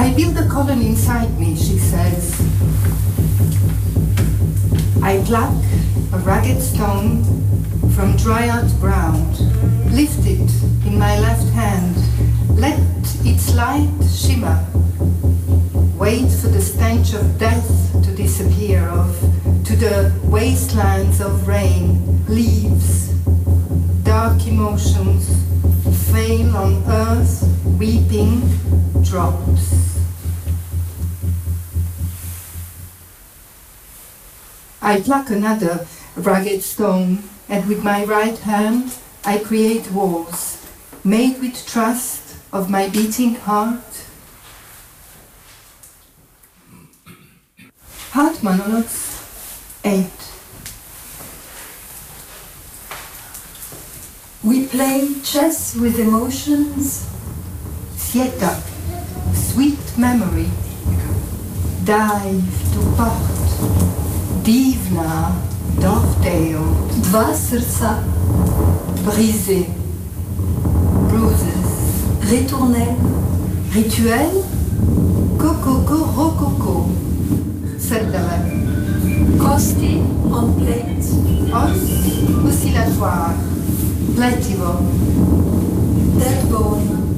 I build a column inside me, she says. I pluck a ragged stone from dry-out ground, lift it in my left hand, let its light shimmer, wait for the stench of death to disappear, to the wastelands of rain, leaves, dark emotions, fail on earth, weeping drops. I pluck another ragged stone, and with my right hand I create walls, made with trust of my beating heart. Heart Monologues 8. We play chess with emotions. Sieta, sweet memory. Dive to port. Divna, Dovetail. Dva srca. Brisé. Bruises. Ritournelle. Rituel. Cococo, rococo. Serdare. Costi on plate. Os oscillatoire. Pletivo. Dead bone.